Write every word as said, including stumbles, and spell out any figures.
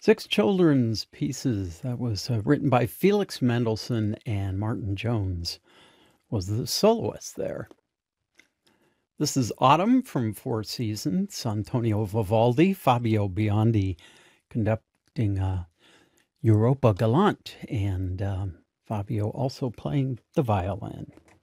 Six children's pieces that was, uh, written by Felix Mendelssohn, and Martin Jones was the soloist there. This is Autumn from Four Seasons, Antonio Vivaldi, Fabio Biondi conducting uh, Europa Galante, and um, Fabio also playing the violin.